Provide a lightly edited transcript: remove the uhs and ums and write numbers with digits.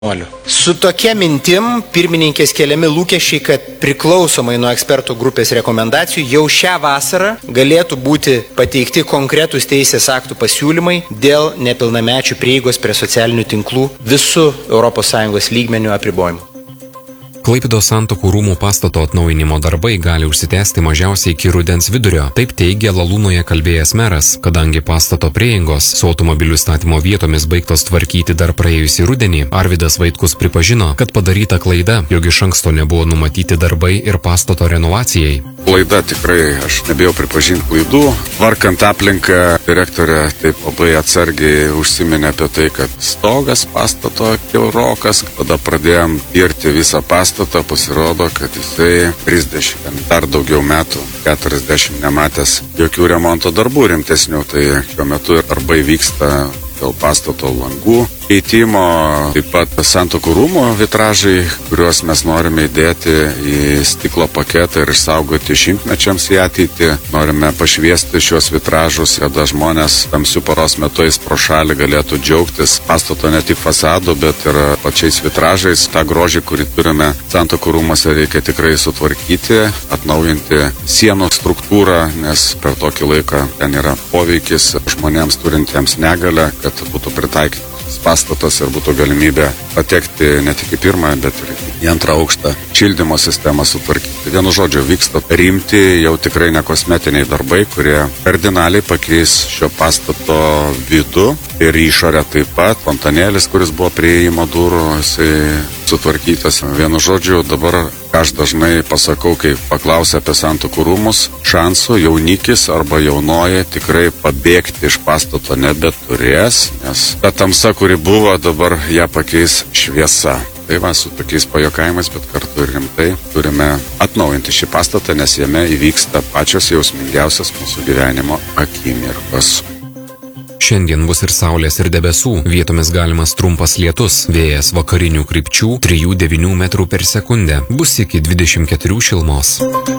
Su tokia mintim pirmininkės keliami lūkesčiai, kad priklausomai nuo ekspertų grupės rekomendacijų jau šią vasarą galėtų būti pateikti konkretūs teisės aktų pasiūlymai dėl nepilnamečių prieigos prie socialinių tinklų visų ES lygmenių apribojimų. Klaipėdos Santuokų rūmų pastato atnaujinimo darbai gali užsitęsti mažiausiai iki rudens vidurio. Taip teigia Lalūnoje kalbėjęs meras, kadangi pastato prieigos su automobilių statymo vietomis baigtos tvarkyti dar praėjusį rudenį. Arvydas Vaitkus pripažino, kad padaryta klaida, jog iš anksto nebuvo numatyti darbai ir pastato renovacijai. Klaida tikrai, aš nebijau pripažinti klaidų. Tvarkant aplinką, direktorė taip labai atsargiai užsiminė apie tai, kad stogas pastato kiaurokas. Tada pradėjom irti visą pastatą, pasirodo, kad jisai 30, dar daugiau metų, 40 nematęs jokių remonto darbų rimtesnių. Tai šiuo metu darbai vyksta dėl pastato langų keitimo, taip pat Santuokų rūmų vitražai, kuriuos mes norime įdėti į stiklo paketą ir išsaugoti šimtmečiams į ateitį. Norime pašviesti šios vitražus, kad žmonės tamsių paros metais pro šalį galėtų džiaugtis pastato ne tik fasadu, bet ir pačiais vitražais. Ta grožį, kurį turime Santuokų rūmuose, reikia tikrai sutvarkyti, atnaujinti sienų struktūrą, nes per tokį laiką ten yra poveikis žmonėms turintiems negalią, kad būtų pritaikytas pastatas ir būtų galimybė patekti ne tik į pirmą, bet ir į antrą aukštą. Šildymo sistemą sutvarkyti. Vienu žodžiu, vyksta rimti, jau tikrai ne kosmetiniai darbai, kurie kardinaliai pakeis šio pastato vidų ir išorę taip pat. Fontanėlis, kuris buvo prie įėjimo durų, jisai sutvarkytas. Vienu žodžiu, dabar aš dažnai pasakau, kai paklausia apie Santuokų rūmus, šansų jaunikis arba jaunoji tikrai pabėgti iš pastato nebeturės, nes ta tamsa, kuri buvo, dabar ją pakeis šviesa. Tai va, su tokiais pajokavimais, bet kartu ir rimtai turime atnaujinti šį pastatą, nes jame įvyksta pačios jausmingiausias mūsų gyvenimo akimirkos. Šiandien bus ir saulės, ir debesų. Vietomis galimas trumpas lietus. Vėjas vakarinių krypčių 3–9 metrų per sekundę. Bus iki 24 šilumos.